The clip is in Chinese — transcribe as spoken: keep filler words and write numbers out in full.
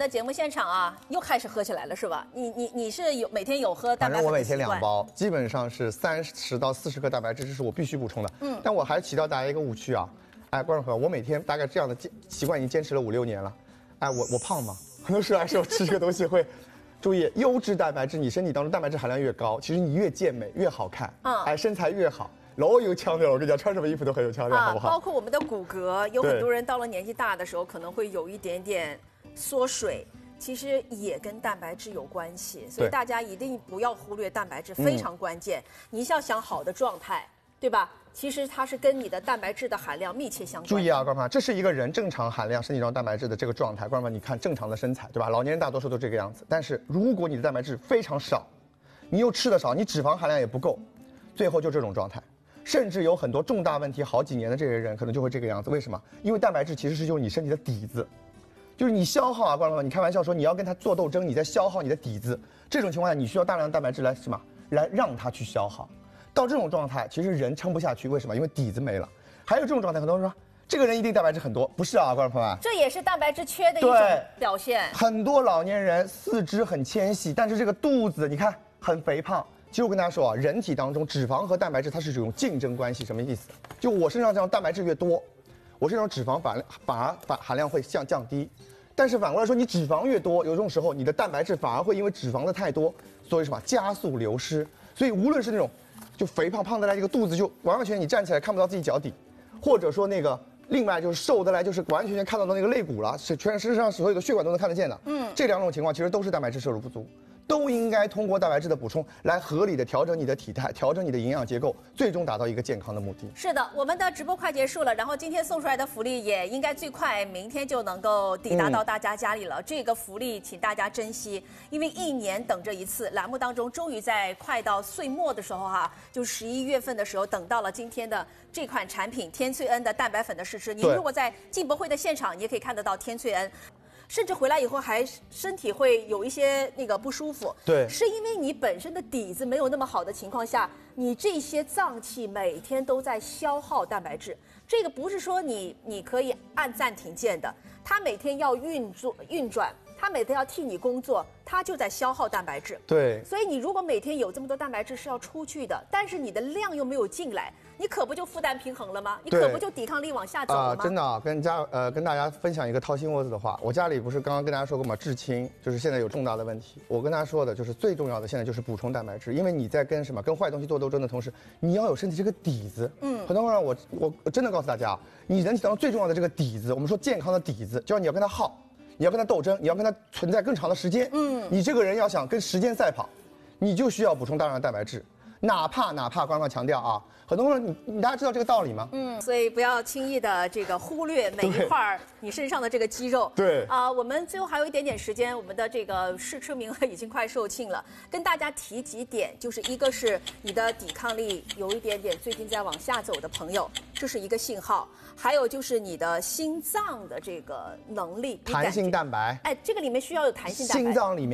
的节目现场啊，又开始喝起来了，是吧？你你你是有每天有喝蛋白粉的习惯？ 反正我每天两包，基本上是三十到四十克蛋白质，这是我必须补充的。嗯，但我还是提到大家一个误区啊，哎，观众朋友，我每天大概这样的习惯已经坚持了五六年了。哎，我我胖吗？很多时候还是我吃这个东西会。注意，优质蛋白质，你身体当中蛋白质含量越高，其实你越健美越好看，嗯，哎，身材越好。老有腔调，我跟你讲，穿什么衣服都很有腔调，啊、好不好？ 包括我们的骨骼，有很多人到了年纪大的时候，可能会有一点点缩水，其实也跟蛋白质有关系，所以大家一定不要忽略蛋白质，非常关键。嗯、你要想好的状态，对吧？其实它是跟你的蛋白质的含量密切相关。 注意啊，观众朋友，这是一个人正常含量身体中蛋白质的这个状态。观众朋友，你看正常的身材，对吧？老年人大多数都这个样子。但是如果你的蛋白质非常少，你又吃的少，你脂肪含量也不够，最后就这种状态。甚至有很多重大问题好几年的这些人，可能就会这个样子。为什么？因为蛋白质其实是就是你身体的底子，就是你消耗啊，观众朋友，你开玩笑说你要跟它做斗争，你在消耗你的底子。这种情况下，你需要大量的蛋白质来什么？来让它去消耗。到这种状态，其实人撑不下去，为什么？因为底子没了。还有这种状态，很多人说这个人一定蛋白质很多，不是啊，观众朋友们， 这也是蛋白质缺的一种表现。 很多老年人四肢很纤细，但是这个肚子你看很肥胖。其实我跟大家说啊，人体当中脂肪和蛋白质它是这种竞争关系，什么意思？就我身上这样蛋白质越多，我身上脂肪反反而反含量会降降低。但是反过来说，你脂肪越多，有这种时候你的蛋白质反而会因为脂肪的太多，所以什么加速流失。所以无论是那种就肥胖胖得来，这个肚子就完完全全你站起来看不到自己脚底，或者说那个另外就是瘦得来，就是完全全看到的那个肋骨了，是全身上所有的血管都能看得见的。嗯，这两种情况其实都是蛋白质摄入不足。都应该通过蛋白质的补充来合理的调整你的体态，调整你的营养结构，最终达到一个健康的目的。 是的，我们的直播快结束了，然后今天送出来的福利也应该最快明天就能够抵达到大家家里了。嗯、这个福利请大家珍惜，因为一年等这一次，栏目当中终于在快到岁末的时候哈、啊，就十一月份的时候等到了今天的这款产品天萃恩的蛋白粉的试吃。您如果在进博会的现场，你也可以看得到天萃恩。甚至回来以后还身体会有一些那个不舒服， 对， 是因为你本身的底子没有那么好的情况下，你这些脏器每天都在消耗蛋白质。这个不是说你你可以按暂停键的，它每天要运作运转，它每天要替你工作，它就在消耗蛋白质。 对， 所以你如果每天有这么多蛋白质是要出去的，但是你的量又没有进来。你可不就负担平衡了吗？你可不就抵抗力往下走了吗？ 啊、呃，真的啊，跟家呃跟大家分享一个掏心窝子的话，我家里不是刚刚跟大家说过吗？至亲就是现在有重大的问题，我跟大家说的就是最重要的现在就是补充蛋白质，因为你在跟什么跟坏东西做斗争的同时，你要有身体这个底子。嗯，很多人我我我真的告诉大家，你人体当中最重要的这个底子，我们说健康的底子，就要你要跟它耗，你要跟它斗争，你要跟它存在更长的时间。嗯，你这个人要想跟时间赛跑，你就需要补充大量的蛋白质。哪怕哪怕官方强调啊，很多人你你大家知道这个道理吗？ 嗯，所以不要轻易的这个忽略每一块你身上的这个肌肉。 对啊、呃，我们最后还有一点点时间，我们的这个试吃名额已经快售罄了，跟大家提几点，就是一个是你的抵抗力有一点点最近在往下走的朋友，这是一个信号；还有就是你的心脏的这个能力， 弹性蛋白， 哎，这个里面需要有弹性蛋白， 心脏里面。